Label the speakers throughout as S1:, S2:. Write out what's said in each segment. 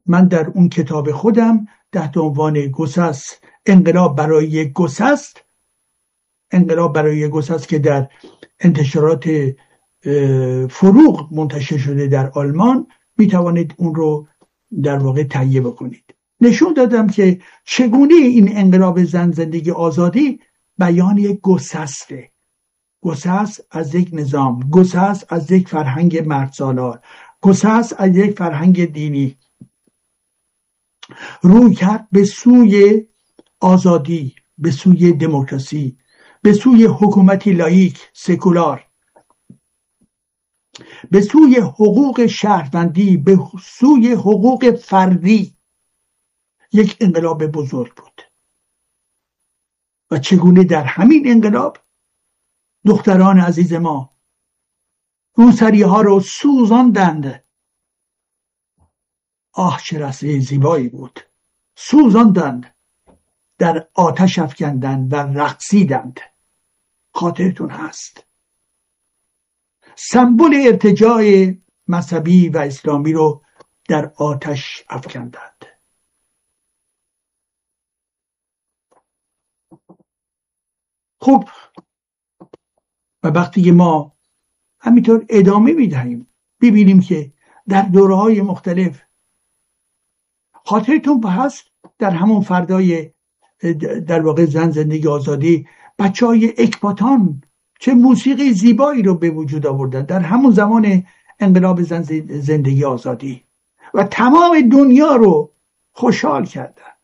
S1: من در اون کتاب خودم تحت عنوان گسست، انقلاب برای گسست، انقلاب برای گسست که در انتشارات فروغ منتشر شده در آلمان، می توانید اون رو در واقع تهیه بکنید. نشون دادم که چگونه این انقلاب زن زندگی آزادی بیان یک گسسته، گسست از یک نظام، گسست از یک فرهنگ مردسالار، گسست از یک فرهنگ دینی، روی کرد به سوی آزادی، به سوی دموکراسی، به سوی حکومتی لاییک سکولار، به سوی حقوق شهروندی، به سوی حقوق فردی. یک انقلاب بزرگ بود و چگونه در همین انقلاب دختران عزیز ما روسری ها رو سوزاندند. آه چه رسه زیبایی بود. سوزاندند، در آتش افکندند و رقصیدند. خاطرتون هست سمبل ارتجاع مذهبی و اسلامی رو در آتش افکندند. خب و وقتی ما همینطور ادامه میدهیم ببینیم که در دوره‌های مختلف، خاطرتون هست در همون فردای در واقع زن زندگی آزادی، بچه‌های اکباتان چه موسیقی زیبایی رو به وجود آوردن در همون زمان انقلاب زن زندگی آزادی و تمام دنیا رو خوشحال کردند.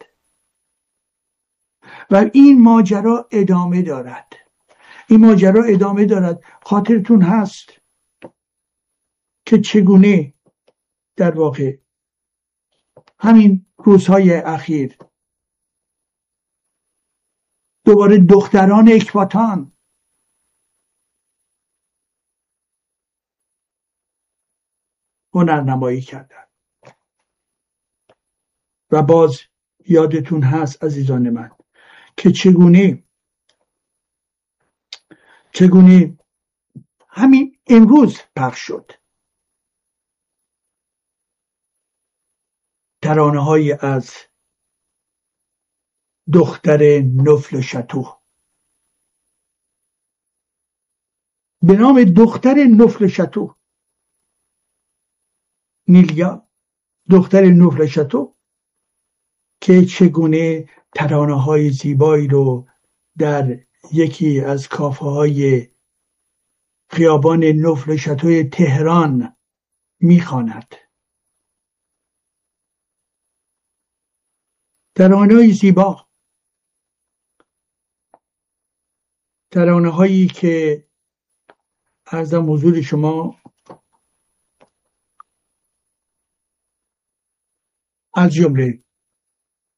S1: و این ماجرا ادامه دارد، این ماجرا ادامه دارد. خاطرتون هست که چگونه در واقع همین روزهای اخیر دوباره دختران اکباتان هنرنمایی کردند. و باز یادتون هست عزیزان من که چگونه همین امروز پخش شد ترانه‌هایی از دختر نفل شتو به نام دختر نفل شتو، نیلیا دختر نفل شتو، که چگونه ترانه‌های زیبایی رو در یکی از کافه‌های خیابان نفل شتوی تهران می‌خواند. ترانه‌های زیبا، ترانه‌هایی که عرضم حضور شما از جمله